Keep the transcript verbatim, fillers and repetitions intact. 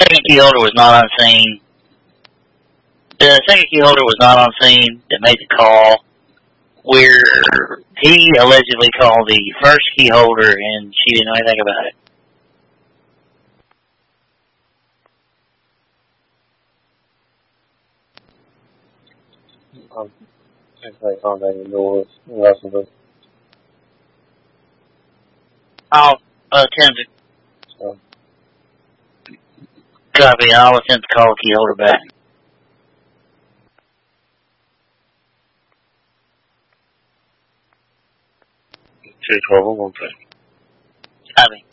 second key holder was not on scene. The second key holder was not on scene that made the call, where he allegedly called the first key holder and she didn't know anything about it. Um, I think contacting doors in Russellville. I'll attempt to So, copy. I'll attempt to call the key holder back. two twelve, one thing. Copy.